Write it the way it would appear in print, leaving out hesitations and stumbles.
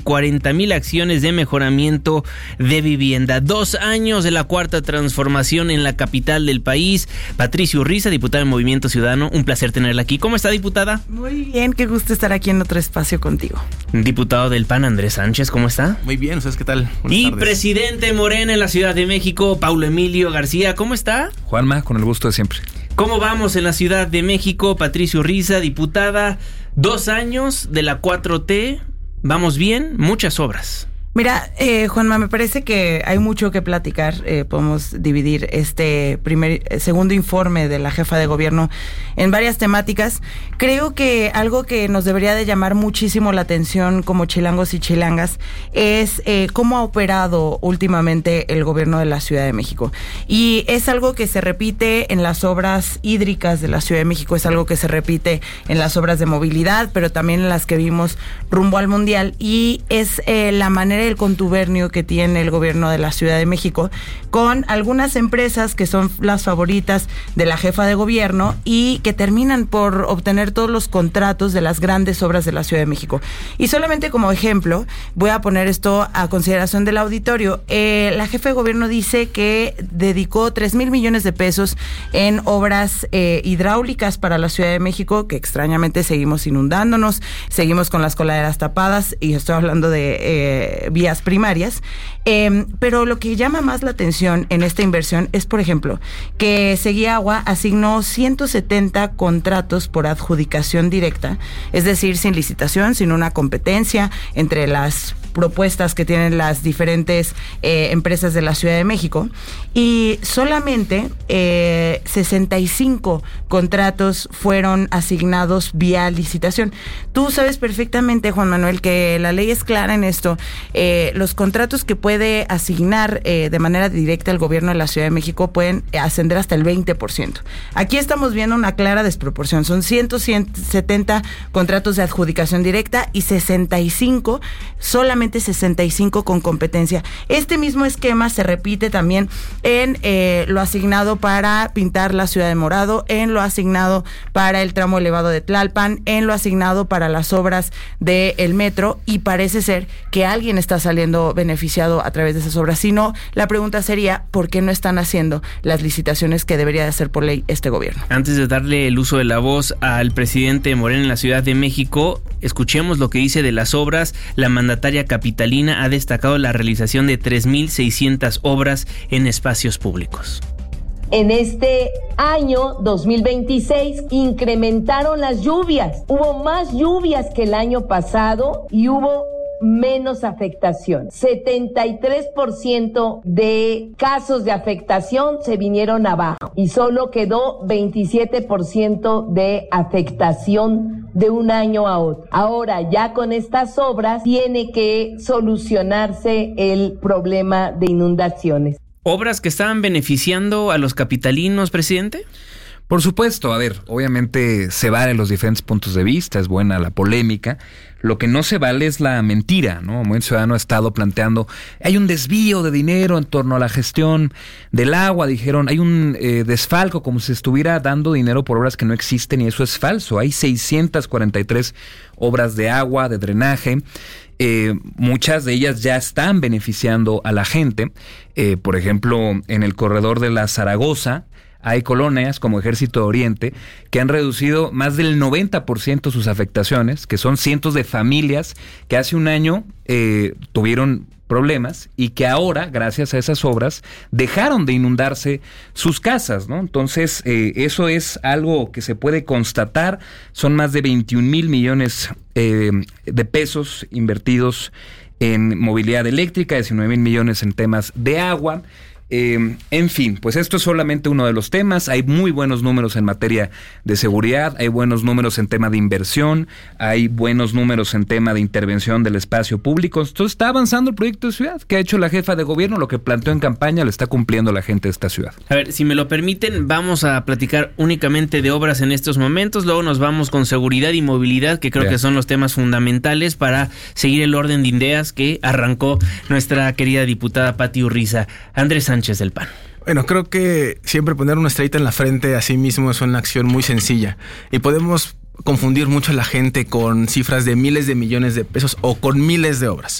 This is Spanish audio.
40,000 acciones de mejoramiento de vivienda. 2 años de la cuarta transformación en la capital del país. Patricia Urriza, diputada de Movimiento Ciudadano, un placer tenerla aquí. ¿Cómo está, diputada? Muy bien, qué gusto estar aquí en otro espacio contigo. Diputado del PAN, Andrés Sánchez, ¿cómo está? Muy bien, ¿ustedes qué tal? Buenas tardes. Presidente Morena en la Ciudad de México, Paulo Emilio García, ¿cómo está? Juanma, con el gusto de siempre. ¿Cómo vamos en la Ciudad de México? Patricia Urriza, diputada, 2 años de la 4T, ¿vamos bien? Muchas obras. Mira, Juanma, me parece que hay mucho que platicar. Podemos dividir este segundo informe de la jefa de gobierno en varias temáticas. Creo que algo que nos debería de llamar muchísimo la atención como chilangos y chilangas es cómo ha operado últimamente el gobierno de la Ciudad de México. Y es algo que se repite en las obras hídricas de la Ciudad de México, es algo que se repite en las obras de movilidad, pero también en las que vimos rumbo al Mundial. Y es la manera, el contubernio que tiene el gobierno de la Ciudad de México con algunas empresas que son las favoritas de la jefa de gobierno y que terminan por obtener todos los contratos de las grandes obras de la Ciudad de México. Y solamente como ejemplo, voy a poner esto a consideración del auditorio. La jefa de gobierno dice que dedicó 3,000 millones de pesos en obras hidráulicas para la Ciudad de México, que extrañamente seguimos inundándonos, seguimos con las coladeras tapadas, y estoy hablando de vías primarias, pero lo que llama más la atención en esta inversión es, por ejemplo, que Seguiagua asignó 170 contratos por adjudicación directa, es decir, sin licitación, sin una competencia entre las propuestas que tienen las diferentes empresas de la Ciudad de México, y solamente 65 contratos fueron asignados vía licitación. Tú sabes perfectamente, Juan Manuel, que la ley es clara en esto. Los contratos que puede asignar de manera directa el gobierno de la Ciudad de México pueden ascender hasta el 20%. Aquí estamos viendo una clara desproporción. Son 170 contratos de adjudicación directa y 65, solamente 65 con competencia. Este mismo esquema se repite también en lo asignado para pintar la ciudad de morado, en lo asignado para el tramo elevado de Tlalpan, en lo asignado para las obras del metro, y parece ser que alguien está saliendo beneficiado a través de esas obras. Si no, la pregunta sería, ¿por qué no están haciendo las licitaciones que debería de hacer por ley este gobierno? Antes de darle el uso de la voz al presidente Morena en la Ciudad de México, escuchemos lo que dice de las obras. La mandataria capitalina ha destacado la realización de 3,600 obras en espacios públicos. En este año 2026 incrementaron las lluvias. Hubo más lluvias que el año pasado y hubo menos afectación. 73% de casos de afectación se vinieron abajo y solo quedó 27% de afectación de un año a otro. Ahora, ya con estas obras tiene que solucionarse el problema de inundaciones. ¿Obras que estaban beneficiando a los capitalinos, presidente? Por supuesto, a ver, obviamente se valen los diferentes puntos de vista, es buena la polémica. Lo que no se vale es la mentira, ¿no? Movimiento Ciudadano ha estado planteando, hay un desvío de dinero en torno a la gestión del agua, dijeron, hay un desfalco, como si se estuviera dando dinero por obras que no existen, y eso es falso. Hay 643 obras de agua, de drenaje. Muchas de ellas ya están beneficiando a la gente. Por ejemplo, en el corredor de la Zaragoza hay colonias como Ejército de Oriente que han reducido más del 90% sus afectaciones, que son cientos de familias que hace un año tuvieron problemas y que ahora, gracias a esas obras, dejaron de inundarse sus casas, ¿no? Entonces, eso es algo que se puede constatar. Son más de 21,000 millones de pesos invertidos en movilidad eléctrica, 19,000 millones en temas de agua. En fin, pues esto es solamente uno de los temas. Hay muy buenos números en materia de seguridad, hay buenos números en tema de inversión, hay buenos números en tema de intervención del espacio público. Entonces está avanzando el proyecto de ciudad que ha hecho la jefa de gobierno, lo que planteó en campaña lo está cumpliendo la gente de esta ciudad. A ver, si me lo permiten, vamos a platicar únicamente de obras en estos momentos, luego nos vamos con seguridad y movilidad, que creo que son los temas fundamentales para seguir el orden de ideas que arrancó nuestra querida diputada Pati Urriza. Andrés Sánchez del PAN. Bueno, creo que siempre poner una estrellita en la frente a sí mismo es una acción muy sencilla y podemos confundir mucho a la gente con cifras de miles de millones de pesos o con miles de obras.